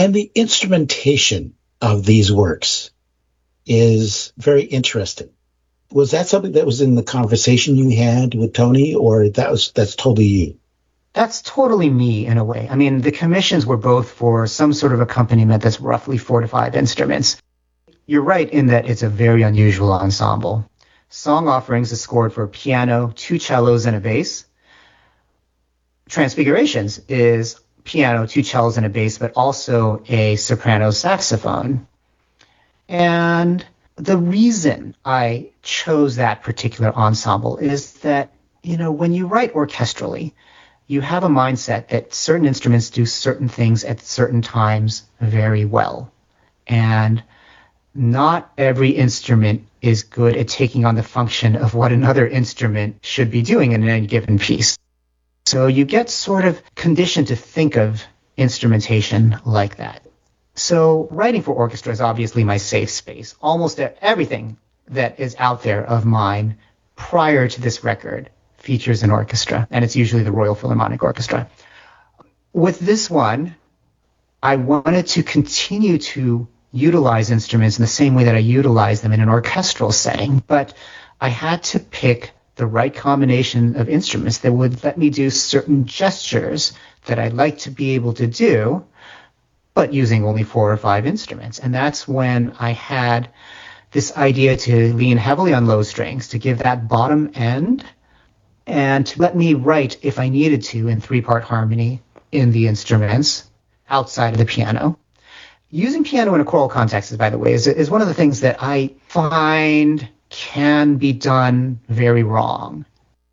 And the instrumentation of these works is very interesting. Was that something that was in the conversation you had with Tony, or that's totally you? That's totally me in a way. I mean, the commissions were both for some sort of accompaniment that's roughly 4 to 5 instruments. You're right in that it's a very unusual ensemble. Song Offerings is scored for piano, 2 cellos, and a bass. Transfigurations is piano, 2 cellos, and a bass, but also a soprano saxophone. And the reason I chose that particular ensemble is that, when you write orchestrally, you have a mindset that certain instruments do certain things at certain times very well. And not every instrument is good at taking on the function of what another instrument should be doing in any given piece. So you get sort of conditioned to think of instrumentation like that. So writing for orchestra is obviously my safe space. Almost everything that is out there of mine prior to this record features an orchestra, and it's usually the Royal Philharmonic Orchestra. With this one, I wanted to continue to utilize instruments in the same way that I utilize them in an orchestral setting, but I had to pick the right combination of instruments that would let me do certain gestures that I'd like to be able to do, but using only 4 or 5 instruments. And that's when I had this idea to lean heavily on low strings, to give that bottom end, and to let me write, if I needed to, in 3-part harmony in the instruments outside of the piano. Using piano in a choral context, by the way, is one of the things that I find can be done very wrong.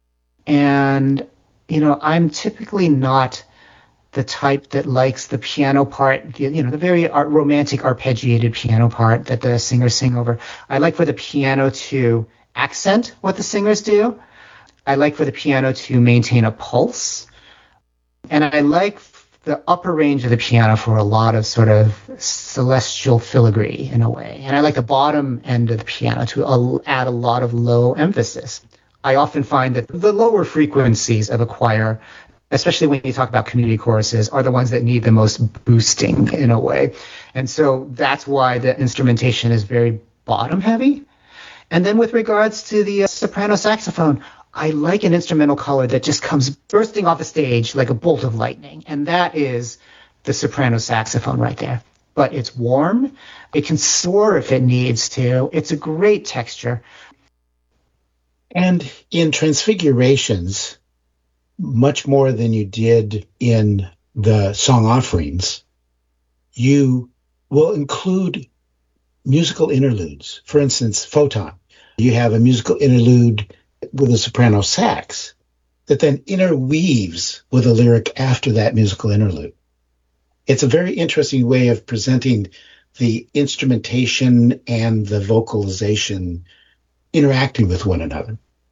And, I'm typically not the type that likes the piano part, the very romantic arpeggiated piano part that the singers sing over. I like for the piano to accent what the singers do. I like for the piano to maintain a pulse. And I like the upper range of the piano for a lot of sort of celestial filigree in a way. And I like the bottom end of the piano to add a lot of low emphasis. I often find that the lower frequencies of a choir, especially when you talk about community choruses, are the ones that need the most boosting in a way. And so that's why the instrumentation is very bottom heavy. And then with regards to the soprano saxophone, I like an instrumental color that just comes bursting off the stage like a bolt of lightning. And that is the soprano saxophone right there. But it's warm. It can soar if it needs to. It's a great texture. And in Transfigurations, much more than you did in the Song Offerings, you will include musical interludes. For instance, Photon. You have a musical interlude with a soprano sax that then interweaves with a lyric after that musical interlude. It's a very interesting way of presenting the instrumentation and the vocalization interacting with one another.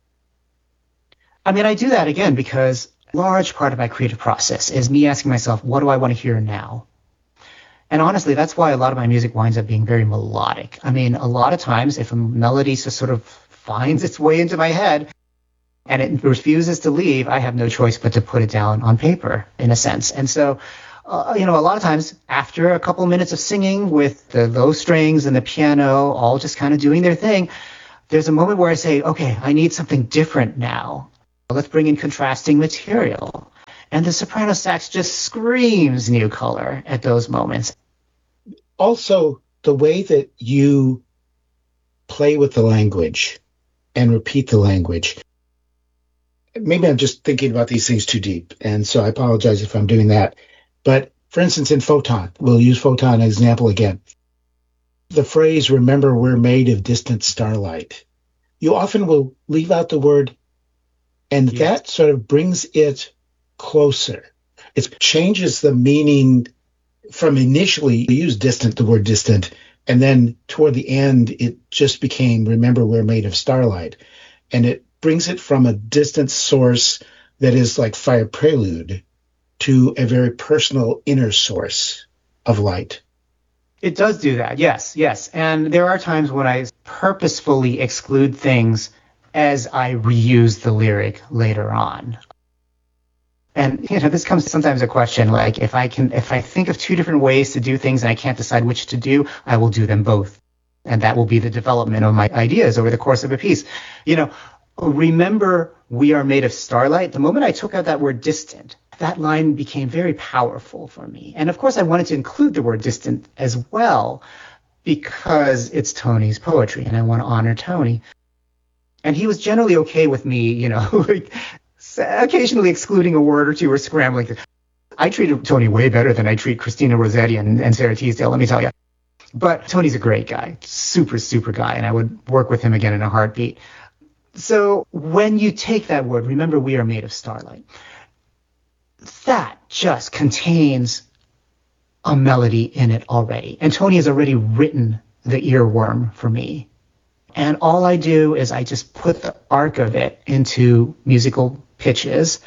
I mean, I do that again because a large part of my creative process is me asking myself, what do I want to hear now? And honestly, that's why a lot of my music winds up being very melodic. I mean, a lot of times if a melody just sort of finds its way into my head and it refuses to leave, I have no choice but to put it down on paper, in a sense. And so, a lot of times after a couple minutes of singing with the low strings and the piano all just kind of doing their thing, there's a moment where I say, okay, I need something different now. Let's bring in contrasting material. And the soprano sax just screams new color at those moments. Also, the way that you play with the language and repeat the language. Maybe I'm just thinking about these things too deep, and so I apologize if I'm doing that. But for instance, in Photon, we'll use Photon as an example again. The phrase, remember we're made of distant starlight. You often will leave out the word, and that sort of brings it closer. It changes the meaning from initially you use distant, the word distant, and then toward the end, it just became, remember, we're made of starlight. And it brings it from a distant source that is like Fire Prelude to a very personal inner source of light. It does do that, yes. And there are times when I purposefully exclude things as I reuse the lyric later on. And, this comes sometimes a question, like if I think of two different ways to do things and I can't decide which to do, I will do them both. And that will be the development of my ideas over the course of a piece. Remember, we are made of starlight. The moment I took out that word distant, that line became very powerful for me. And of course, I wanted to include the word distant as well because it's Tony's poetry and I want to honor Tony. And he was generally okay with me, occasionally excluding a word or two or scrambling. I treated Tony way better than I treat Christina Rossetti and Sarah Teasdale, let me tell you. But Tony's a great guy, super, super guy, and I would work with him again in a heartbeat. So when you take that word, remember we are made of starlight, that just contains a melody in it already. And Tony has already written the earworm for me. And all I do is I just put the arc of it into musical pitches,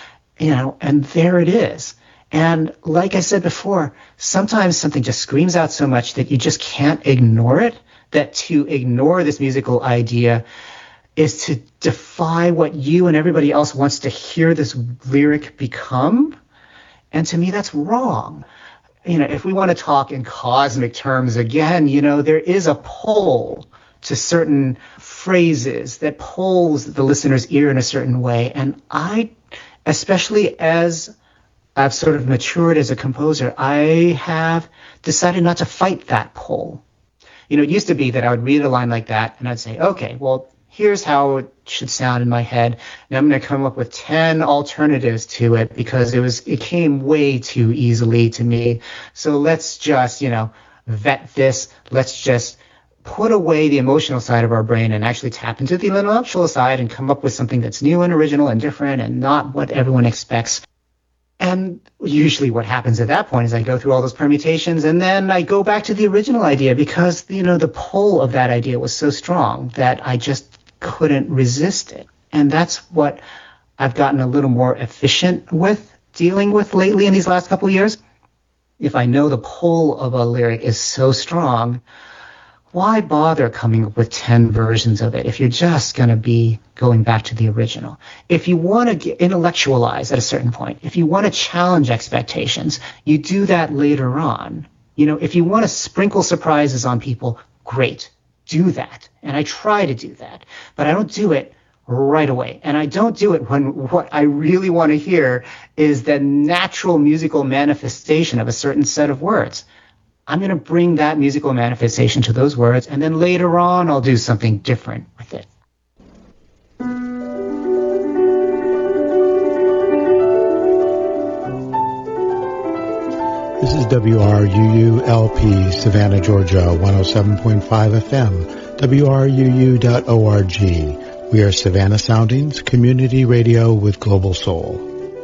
and there it is. And like I said before, sometimes something just screams out so much that you just can't ignore it, that to ignore this musical idea is to defy what you and everybody else wants to hear this lyric become. And to me, that's wrong. If we want to talk in cosmic terms again, there is a pull to certain phrases that pulls the listener's ear in a certain way. And I, especially as I've sort of matured as a composer, I have decided not to fight that pull. It used to be that I would read a line like that and I'd say, okay, well, here's how it should sound in my head. And I'm going to come up with 10 alternatives to it because it came way too easily to me. So let's just, vet this. Let's just put away the emotional side of our brain and actually tap into the intellectual side and come up with something that's new and original and different and not what everyone expects. And usually what happens at that point is I go through all those permutations and then I go back to the original idea because, the pull of that idea was so strong that I just couldn't resist it. And that's what I've gotten a little more efficient with dealing with lately in these last couple of years. If I know the pull of a lyric is so strong, why bother coming up with 10 versions of it if you're just going to be going back to the original? If you want to intellectualize at a certain point, if you want to challenge expectations, you do that later on. If you want to sprinkle surprises on people, great, do that. And I try to do that, but I don't do it right away. And I don't do it when what I really want to hear is the natural musical manifestation of a certain set of words. I'm going to bring that musical manifestation to those words, and then later on I'll do something different with it. This is WRUU-LP, Savannah, Georgia, 107.5 FM, WRUU.org. We are Savannah Soundings, community radio with global soul.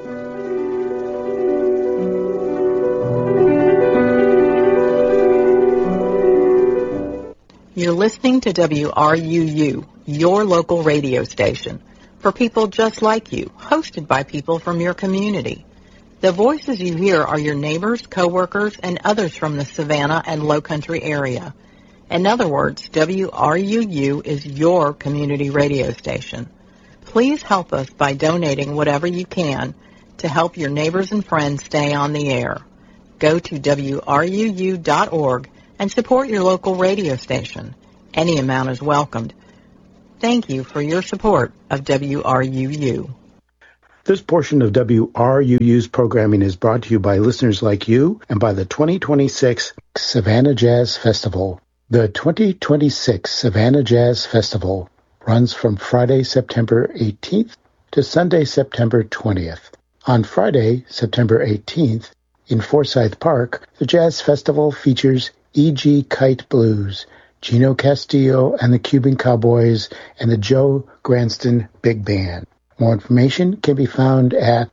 You're listening to WRUU, your local radio station, for people just like you, hosted by people from your community. The voices you hear are your neighbors, coworkers, and others from the Savannah and Lowcountry area. In other words, WRUU is your community radio station. Please help us by donating whatever you can to help your neighbors and friends stay on the air. Go to WRUU.org and support your local radio station. Any amount is welcomed. Thank you for your support of WRUU. This portion of WRUU's programming is brought to you by listeners like you and by the 2026 Savannah Jazz Festival. The 2026 Savannah Jazz Festival runs from Friday, September 18th to Sunday, September 20th. On Friday, September 18th, in Forsyth Park, the Jazz Festival features E.G. Kite Blues, Gino Castillo and the Cuban Cowboys, and the Joe Granston Big Band. More information can be found at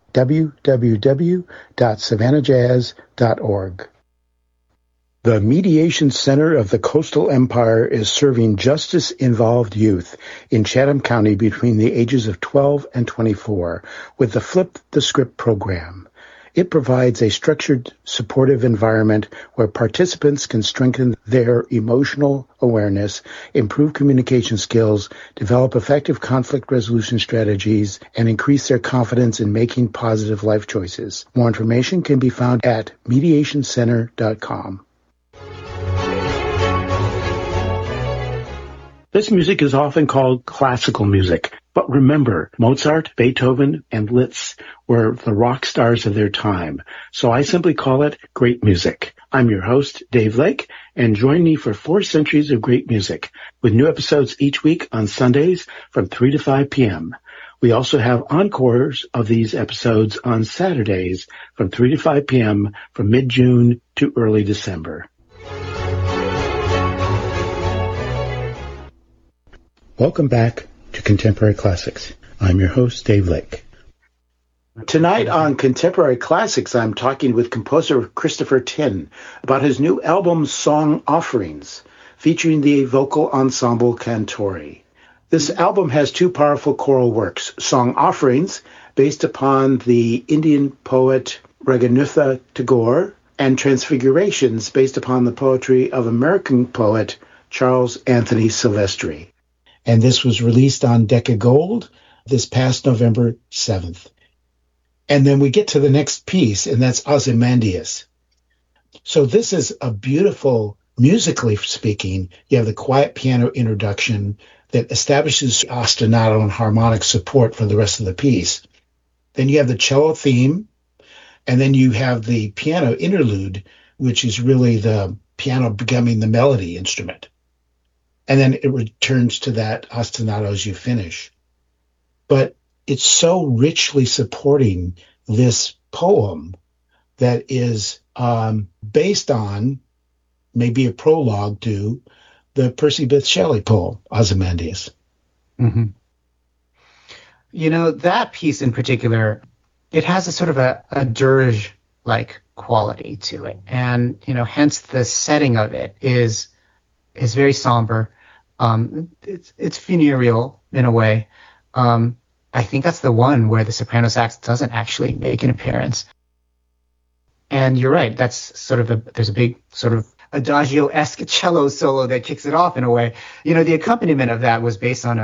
www.savannahjazz.org. The Mediation Center of the Coastal Empire is serving justice-involved youth in Chatham County between the ages of 12 and 24 with the Flip the Script program. It provides a structured, supportive environment where participants can strengthen their emotional awareness, improve communication skills, develop effective conflict resolution strategies, and increase their confidence in making positive life choices. More information can be found at mediationcenter.com. This music is often called classical music, but remember, Mozart, Beethoven, and Liszt were the rock stars of their time, so I simply call it great music. I'm your host, Dave Lake, and join me for 4 centuries of great music, with new episodes each week on Sundays from 3 to 5 p.m. We also have encores of these episodes on Saturdays from 3 to 5 p.m. from mid-June to early December. Welcome back to Contemporary Classics. I'm your host, Dave Lake. Tonight on Contemporary Classics, I'm talking with composer Christopher Tin about his new album, Song Offerings, featuring the vocal ensemble Cantori. This album has 2 powerful choral works, Song Offerings, based upon the Indian poet Rabindranath Tagore, and Transfigurations, based upon the poetry of American poet Charles Anthony Silvestri. And this was released on Decca Gold this past November 7th. And then we get to the next piece, and that's Ozymandias. So this is a beautiful, musically speaking, you have the quiet piano introduction that establishes ostinato and harmonic support for the rest of the piece. Then you have the cello theme, and then you have the piano interlude, which is really the piano becoming the melody instrument. And then it returns to that ostinato as you finish. But it's so richly supporting this poem that is based on maybe a prologue to the Percy Bysshe Shelley poem, Ozymandias. Mm-hmm. You know, that piece in particular, it has a sort of a dirge-like quality to it. And, you know, hence the setting of it is very somber. It's funereal in a way. I think that's the one where the soprano sax doesn't actually make an appearance. And you're right. That's sort of there's a big sort of adagio-esque cello solo that kicks it off in a way. You know, the accompaniment of that was based on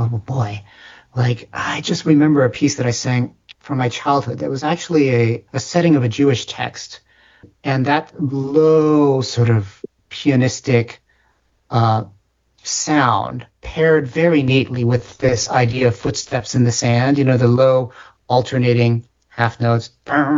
I just remember a piece that I sang from my childhood that was actually a setting of a Jewish text. And that low sort of pianistic, sound paired very neatly with this idea of footsteps in the sand, you know, the low alternating half notes.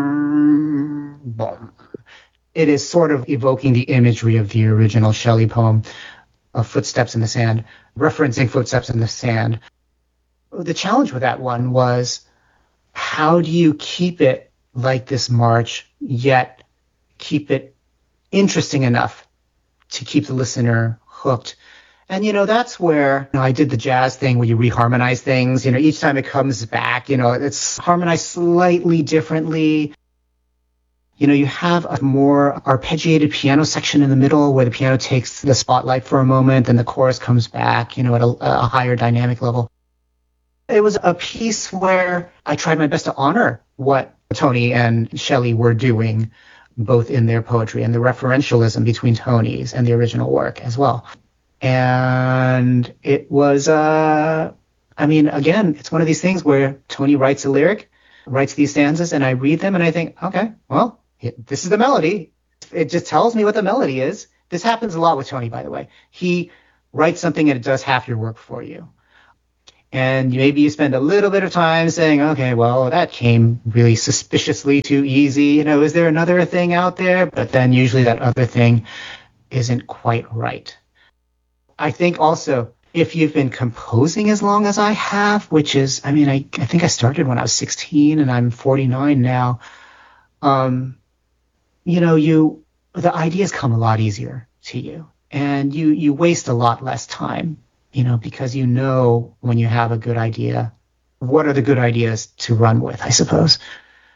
It is sort of evoking the imagery of the original Shelley poem of Footsteps in the Sand, referencing footsteps in the sand. The challenge with that one was, how do you keep it like this march, yet keep it interesting enough to keep the listener hooked? And, you know, that's where, you know, I did the jazz thing where you reharmonize things. You know, each time it comes back, you know, it's harmonized slightly differently. You know, you have a more arpeggiated piano section in the middle where the piano takes the spotlight for a moment and the chorus comes back, you know, at a higher dynamic level. It was a piece where I tried my best to honor what Tony and Shelley were doing, both in their poetry and the referentialism between Tony's and the original work as well. And it was, again, it's one of these things where Tony writes a lyric, writes these stanzas, and I read them and I think, okay, well, this is the melody. It just tells me what the melody is. This happens a lot with Tony, by the way. He writes something and it does half your work for you. And maybe you spend a little bit of time saying, okay, well, that came really suspiciously too easy. You know, is there another thing out there? But then usually that other thing isn't quite right. I think also, if you've been composing as long as I have, which is, I think I started when I was 16 and I'm 49 now, the ideas come a lot easier to you and you waste a lot less time, you know, because you know when you have a good idea, what are the good ideas to run with, I suppose.